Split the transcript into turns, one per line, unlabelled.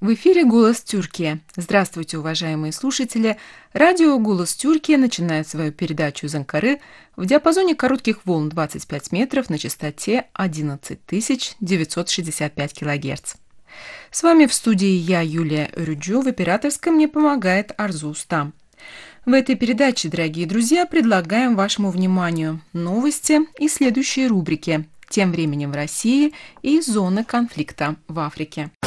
В эфире «Голос Тюркии». Здравствуйте, уважаемые слушатели. Радио «Голос Тюркии» начинает свою передачу из Анкары в диапазоне коротких волн 25 метров на частоте 11 965 килогерц. С вами в студии я, Юлия Рюджу, в операторской мне помогает Арзу Уста. В этой передаче, дорогие друзья, предлагаем вашему вниманию новости и следующие рубрики «Тем временем в России» и «Зоны конфликта в Африке».